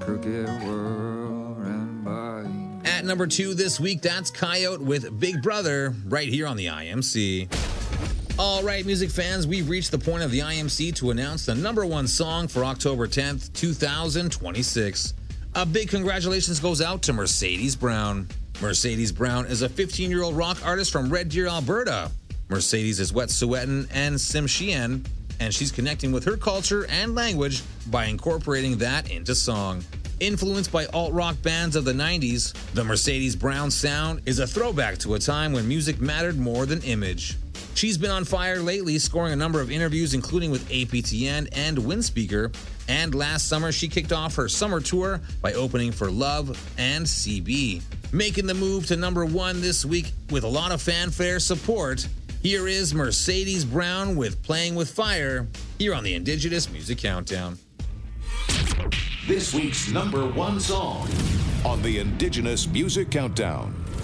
crooked world and by. At number 2 this week, that's Coyote with Big Brother, right here on the IMC. All right, music fans, we've reached the point of the IMC to announce the number 1 song for October 10th, 2026. A big congratulations goes out to Mercedes Brown. Mercedes Brown is a 15-year-old rock artist from Red Deer, Alberta. Mercedes is Wet'suwet'en and Tsimshian, and she's connecting with her culture and language by incorporating that into song. Influenced by alt-rock bands of the 90s, the Mercedes Brown sound is a throwback to a time when music mattered more than image. She's been on fire lately, scoring a number of interviews, including with APTN and Windspeaker. And last summer, she kicked off her summer tour by opening for Love and CB. Making the move to number 1 this week with a lot of fanfare support, here is Mercedes Brown with Playing with Fire, here on the Indigenous Music Countdown. This week's number 1 song on the Indigenous Music Countdown.